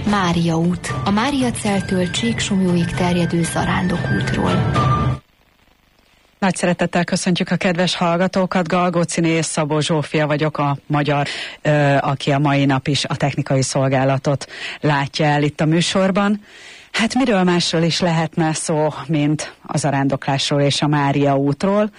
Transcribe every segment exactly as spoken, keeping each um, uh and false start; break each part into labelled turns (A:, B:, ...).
A: Mária út, a Mária Celtől Csíksomlyóig terjedő zarándokútról.
B: Nagy szeretettel köszöntjük a kedves hallgatókat, Galgócziné és Szabó Zsófia vagyok, a magyar, ö, aki a mai nap is a technikai szolgálatot látja el itt a műsorban. Hát miről másról is lehetne szó, mint a zarándoklásról és a Mária útról.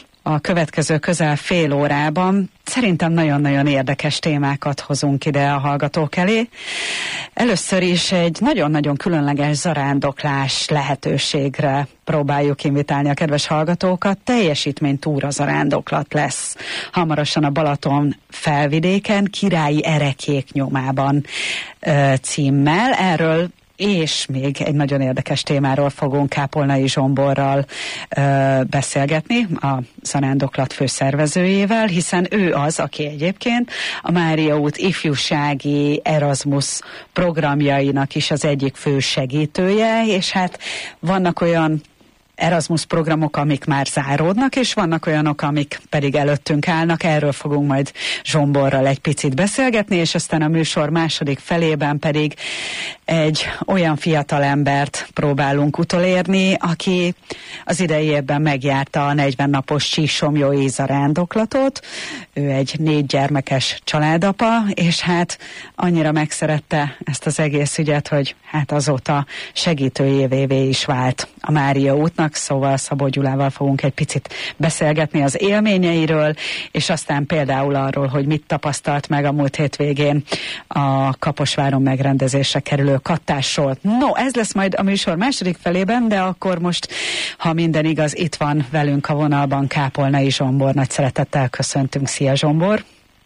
B: A következő közel fél órában szerintem nagyon-nagyon érdekes témákat hozunk ide a hallgatók elé. Először is egy nagyon-nagyon különleges zarándoklás lehetőségre próbáljuk invitálni a kedves hallgatókat. Teljesítménytúra zarándoklat lesz hamarosan a Balaton felvidéken, Királyi Erekék nyomában ö, címmel. Erről és még egy nagyon érdekes témáról fogunk Kápolnai Zsomborral ö, beszélgetni, a zarándoklat főszervezőjével, hiszen ő az, aki egyébként a Mária út ifjúsági Erasmus programjainak is az egyik fő segítője, és hát vannak olyan Erasmus programok, amik már záródnak, és vannak olyanok, amik pedig előttünk állnak. Erről fogunk majd Zsomborral egy picit beszélgetni, és aztán a műsor második felében pedig egy olyan fiatalembert próbálunk utolérni, aki az idei évben megjárta a negyven napos csíksomlyói zarándoklatot. Ő egy négy gyermekes családapa, és hát annyira megszerette ezt az egész ügyet, hogy hát azóta segítőjévé is vált a Mária útnak. Szóval Szabó Gyulával fogunk egy picit beszélgetni az élményeiről, és aztán például arról, hogy mit tapasztalt meg a múlt hétvégén a Kaposváron megrendezésre kerülő kattásról. No, ez lesz majd a műsor második felében, de akkor most, ha minden igaz, itt van velünk a vonalban Kápolnai Zsombor. Nagy szeretettel köszöntünk. Szia, Zsombor!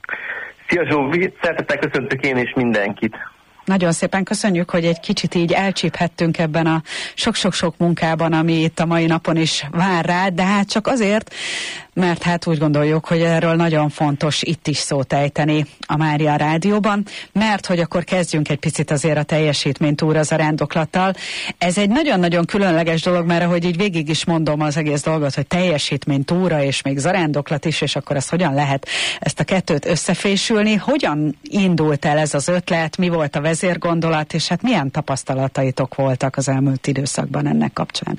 C: Szia, Zsóvi! Szeretettel köszöntök én és mindenkit!
B: Nagyon szépen köszönjük, hogy egy kicsit így elcsíphettünk ebben a sok-sok-sok munkában, ami itt a mai napon is vár rád, de hát csak azért, mert hát úgy gondoljuk, hogy erről nagyon fontos itt is szót ejteni a Mária Rádióban, mert hogy akkor kezdjünk egy picit azért a teljesítménytúra zarándoklattal. Ez egy nagyon-nagyon különleges dolog, mert ahogy így végig is mondom az egész dolgot, hogy teljesítménytúra és még zarándoklat is, és akkor ezt hogyan lehet ezt a kettőt összefésülni? Hogyan indult el ez az ötlet, mi volt a vezérgondolat, és hát milyen tapasztalataitok voltak az elmúlt időszakban ennek kapcsán?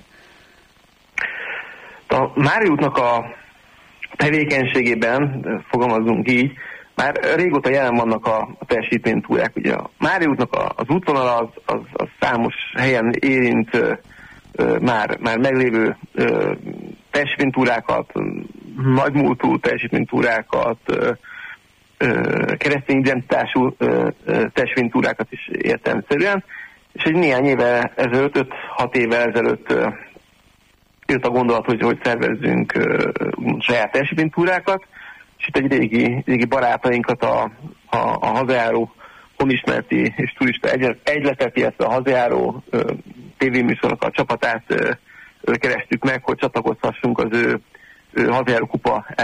C: A Mária útnak a tevékenységében, fogalmazunk így, már régóta jelen vannak a, a teljesítménytúrák. Ugye a Mária útnak a, az útvonal az, az, az számos helyen érint ö, ö, már, már meglévő ö, teljesítménytúrákat, nagymúltú teljesítménytúrákat, ö, ö, keresztény identitású ö, ö, teljesítménytúrákat is értelemszerűen, és egy néhány éve ezelőtt, öt-hat éve ezelőtt ö, jött a gondolat, hogy, hogy szervezzünk uh, saját teljesítménytúrákat, és itt egy régi, régi barátainkat, a, a, a hazajáró honismereti és turista egy, egyletet, illetve a hazajáró uh, tévéműsornak a csapatát uh, kerestük meg, hogy csatlakozhassunk az ő, ő hazajáró kupa